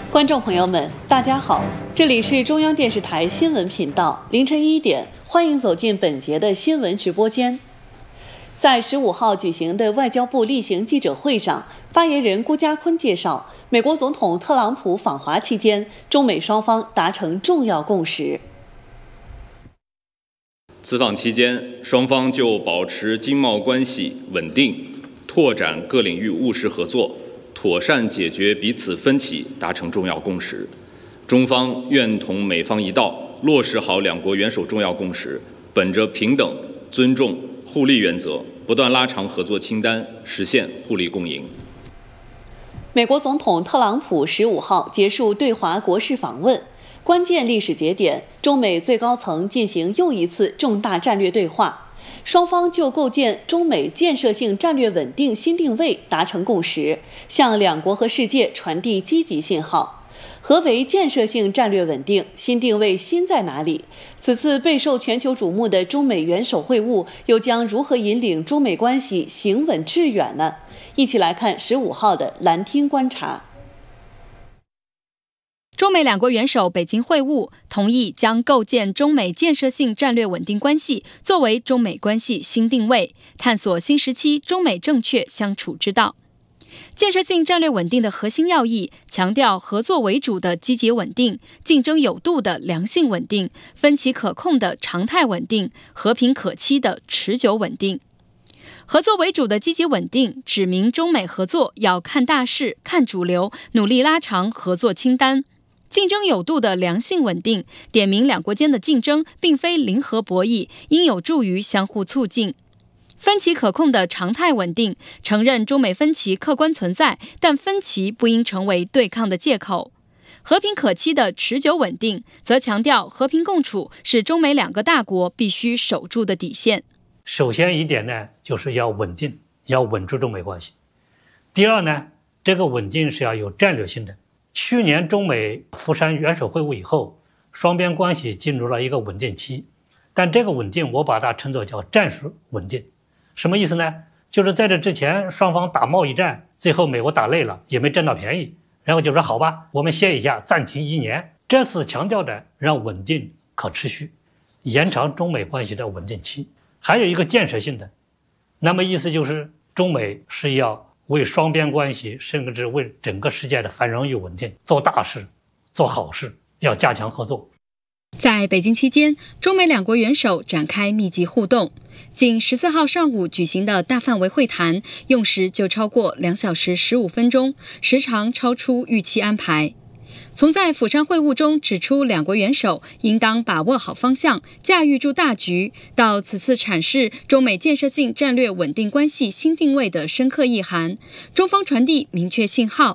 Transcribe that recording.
观众朋友们，大家好，这里是中央电视台新闻频道，凌晨1点，欢迎走进本节的新闻直播间。在15号举行的外交部例行记者会上，发言人辜家坤介绍，美国总统特朗普访华期间，中美双方达成重要共识。 此访期间，双方就保持经贸关系稳定、拓展各领域务实合作、妥善解决彼此分歧达成重要共识。中方愿同美方一道，落实好两国元首重要共识，本着平等、尊重、互利原则，不断拉长合作清单，实现互利共赢。 美国总统特朗普15号结束对华国事访问，关键历史节点，中美最高层进行又一次重大战略对话，双方就构建中美建设性战略稳定新定位达成共识，向两国和世界传递积极信号。何为建设性战略稳定？新定位新在哪里？此次备受全球瞩目的中美元首会晤，又将如何引领中美关系行稳致远呢？一起来看15号的蓝厅观察。 中美两国元首北京会晤，同意将构建中美建设性战略稳定关系作为中美关系新定位，探索新时期中美正确相处之道。建设性战略稳定的核心要义，强调合作为主的积极稳定，竞争有度的良性稳定，分歧可控的常态稳定，和平可期的持久稳定。合作为主的积极稳定，指明中美合作要看大势、看主流，努力拉长合作清单。竞争有度的良性稳定，点明两国间的竞争并非零和博弈，应有助于相互促进。分歧可控的常态稳定，承认中美分歧客观存在，但分歧不应成为对抗的借口。和平可期的持久稳定，则强调和平共处是中美两个大国必须守住的底线。 首先一点呢，就是要稳定，要稳住中美关系。第二呢，这个稳定是要有战略性的。去年中美釜山元首会晤以后，双边关系进入了一个稳定期，但这个稳定我把它称作叫战术稳定。什么意思呢？就是在这之前双方打贸易战，最后美国打累了也没占到便宜，然后就说好吧，我们歇一下，暂停1年。这次强调的让稳定可持续，延长中美关系的稳定期。还有一个建设性的，那么意思就是中美是要为双边关系，甚至为整个世界的繁荣与稳定做大事、做好事，要加强合作。 在北京期间，中美两国元首展开密集互动。仅14号上午举行的大范围会谈，用时就超过2小时15分钟，时长超出预期安排。从在釜山会晤中指出两国元首应当把握好方向，驾驭住大局，到此次阐释中美建设性战略稳定关系新定位的深刻意涵，中方传递明确信号，